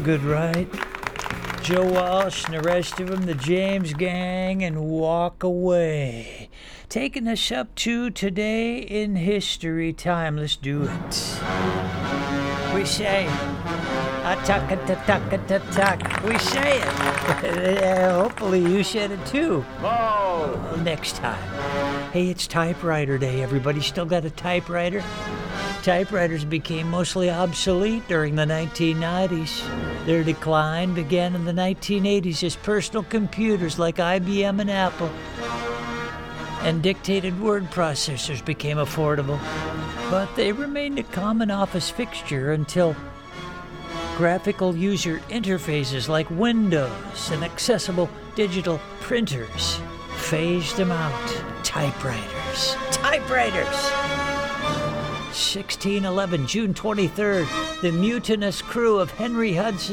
good, right? Joe Walsh and the rest of them, the James Gang, and Walk Away. Taking us up to today in history time. Let's do it. We say, a-tuck-a-tuck-a-tuck. We say it. Hopefully you said it too. Oh. Next time. Hey, it's typewriter day. Everybody still got a typewriter? Typewriters became mostly obsolete during the 1990s. Their decline began in the 1980s as personal computers like IBM and Apple and dictated word processors became affordable. But they remained a common office fixture until graphical user interfaces like Windows and accessible digital printers phased them out. Typewriters. 1611, June 23rd, the mutinous crew of Henry Hudson